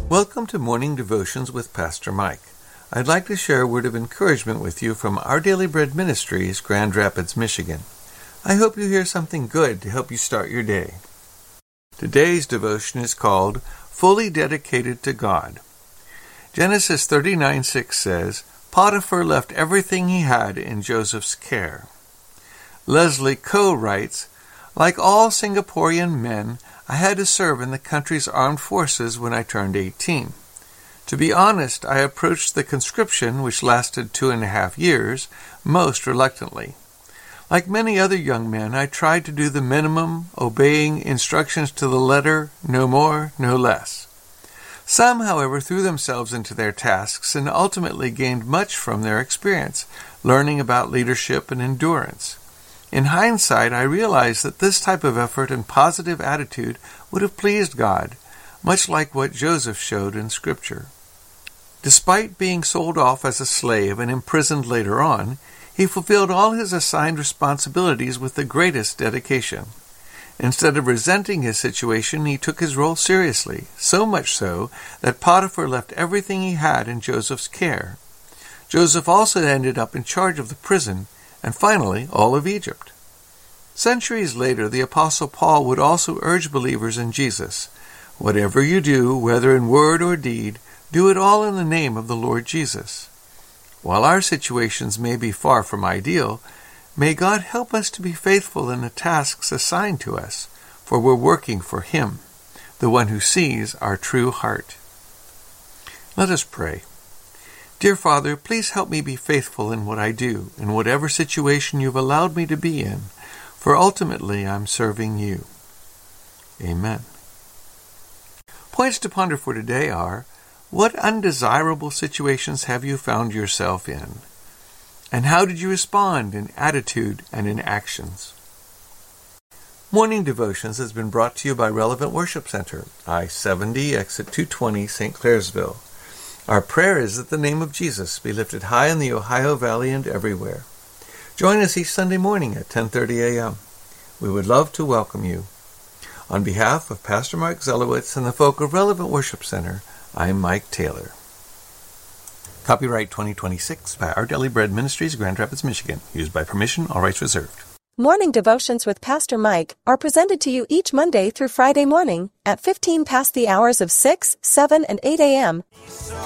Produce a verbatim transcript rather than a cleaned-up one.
Welcome to Morning Devotions with Pastor Mike. I'd like to share a word of encouragement with you from Our Daily Bread Ministries, Grand Rapids, Michigan. I hope you hear something good to help you start your day. Today's devotion is called Fully Dedicated to God. Genesis thirty-nine six says, Potiphar left everything he had in Joseph's care. Leslie Coe writes, like all Singaporean men, I had to serve in the country's armed forces when I turned eighteen. To be honest, I approached the conscription, which lasted two and a half years, most reluctantly. Like many other young men, I tried to do the minimum, obeying instructions to the letter, no more, no less. Some, however, threw themselves into their tasks and ultimately gained much from their experience, learning about leadership and endurance. In hindsight, I realized that this type of effort and positive attitude would have pleased God, much like what Joseph showed in Scripture. Despite being sold off as a slave and imprisoned later on, he fulfilled all his assigned responsibilities with the greatest dedication. Instead of resenting his situation, he took his role seriously, so much so that Potiphar left everything he had in Joseph's care. Joseph also ended up in charge of the prison, and finally, all of Egypt. Centuries later, the Apostle Paul would also urge believers in Jesus, whatever you do, whether in word or deed, do it all in the name of the Lord Jesus. While our situations may be far from ideal, may God help us to be faithful in the tasks assigned to us, for we're working for Him, the one who sees our true heart. Let us pray. Dear Father, please help me be faithful in what I do, in whatever situation you've allowed me to be in, for ultimately I'm serving you. Amen. Points to ponder for today are, what undesirable situations have you found yourself in? And how did you respond in attitude and in actions? Morning Devotions has been brought to you by Relevant Worship Center, I seventy, exit two twenty, Saint Clairsville. Our prayer is that the name of Jesus be lifted high in the Ohio Valley and everywhere. Join us each Sunday morning at ten thirty a.m. We would love to welcome you. On behalf of Pastor Mark Zelowitz and the folk of Relevant Worship Center, I'm Mike Taylor. Copyright twenty twenty-six by Our Daily Bread Ministries, Grand Rapids, Michigan. Used by permission, all rights reserved. Morning Devotions with Pastor Mike are presented to you each Monday through Friday morning at fifteen past the hours of six, seven, and eight a.m.